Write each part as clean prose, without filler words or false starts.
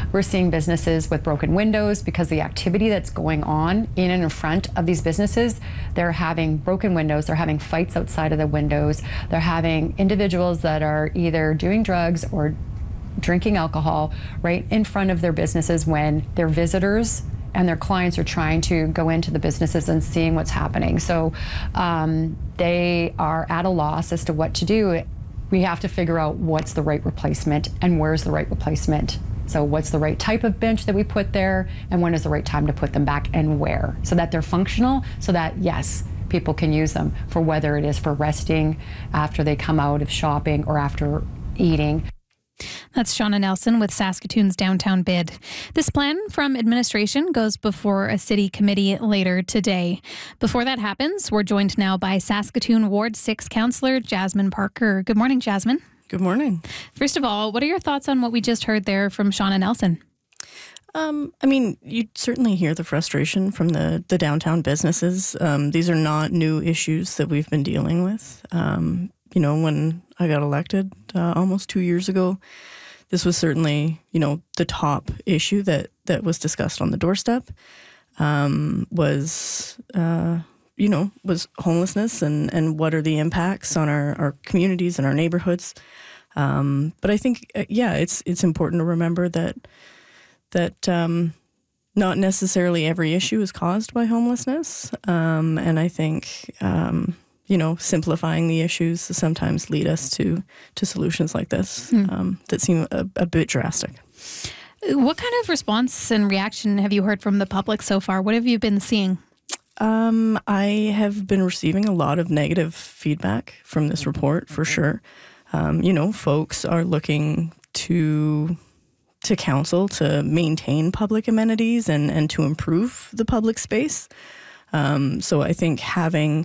We're seeing businesses with broken windows because the activity that's going on in and in front of these businesses, they're having broken windows, they're having fights outside of the windows, they're having individuals that are either doing drugs or drinking alcohol right in front of their businesses when their visitors and their clients are trying to go into the businesses and seeing what's happening. So they are at a loss as to what to do. We have to figure out what's the right replacement and where's the right replacement. So what's the right type of bench that we put there, and when is the right time to put them back and where, so that they're functional, so that yes, people can use them for whether it is for resting after they come out of shopping or after eating. That's Shauna Nelson with Saskatoon's downtown bid. This plan from administration goes before a city committee later today. Before that happens, we're joined now by Saskatoon Ward 6 Councillor Jasmine Parker. Good morning, Jasmine. Good morning. First of all, what are your thoughts on what we just heard there from Shauna Nelson? I mean, you certainly hear the frustration from the downtown businesses. These are not new issues that we've been dealing with. You know, when I got elected almost 2 years ago, this was certainly, you know, the top issue that was discussed on the doorstep, was homelessness and what are the impacts on our communities and our neighborhoods. But I think, it's important to remember that not necessarily every issue is caused by homelessness. And I think, simplifying the issues sometimes lead us to solutions like this that seem a bit drastic. What kind of response and reaction have you heard from the public so far? What have you been seeing? I have been receiving a lot of negative feedback from this report, for sure. Folks are looking to council to maintain public amenities and to improve the public space. So I think having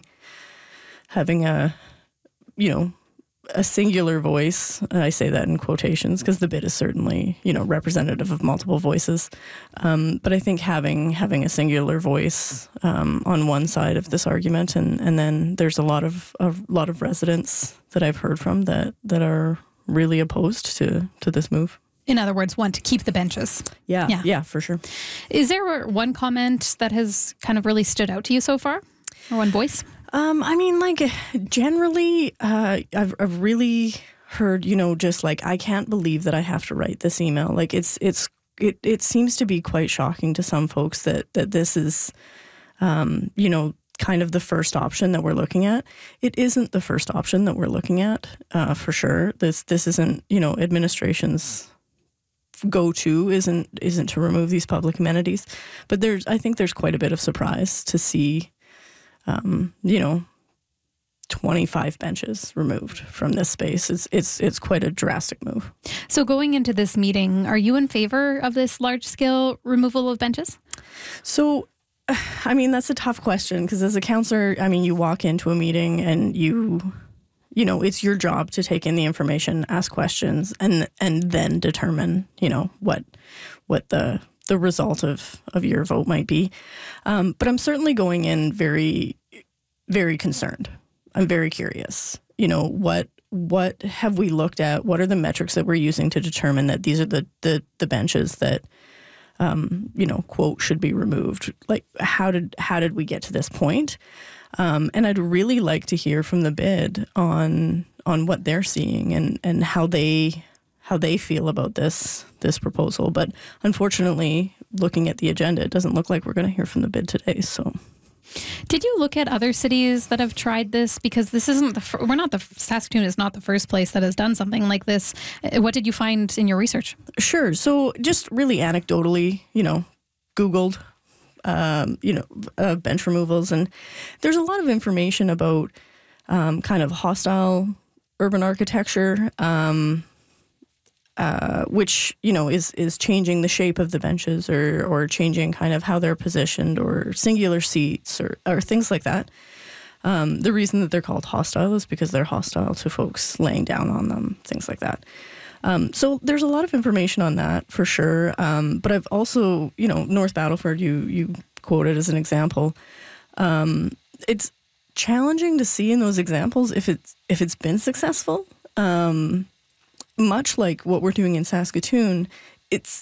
a singular voice, I say that in quotations because the bid is certainly, representative of multiple voices. But I think having a singular voice on one side of this argument, and then there's a lot of residents that I've heard from that are really opposed to this move. In other words, want to keep the benches. Yeah, for sure. Is there one comment that has kind of really stood out to you so far, or one voice? Generally, I've really heard, just like, I can't believe that I have to write this email. Like, it seems to be quite shocking to some folks that this is, kind of the first option that we're looking at. It isn't the first option that we're looking at, for sure. This isn't, administration's go-to isn't to remove these public amenities. But I think there's quite a bit of surprise to see 25 benches removed from this space. It's quite a drastic move. So going into this meeting, are you in favor of this large-scale removal of benches? So, that's a tough question because as a councillor, you walk into a meeting and it's your job to take in the information, ask questions, and then determine, what the result of your vote might be. But I'm certainly going in very, very concerned. I'm very curious. What have we looked at? What are the metrics that we're using to determine that these are the benches that, quote, should be removed? Like, how did we get to this point? And I'd really like to hear from the bid on what they're seeing and how they feel about this proposal. But unfortunately, looking at the agenda, it doesn't look like we're going to hear from the bid today. So, did you look at other cities that have tried this? Because this isn't Saskatoon is not the first place that has done something like this. What did you find in your research? Sure. So just really anecdotally, Googled, bench removals, and there's a lot of information about kind of hostile urban architecture, which, is changing the shape of the benches or changing kind of how they're positioned or singular seats or things like that. The reason that they're called hostile is because they're hostile to folks laying down on them, things like that. So there's a lot of information on that for sure. But I've also, North Battleford, you quoted as an example. It's challenging to see in those examples if it's been successful. Much like what we're doing in Saskatoon, it's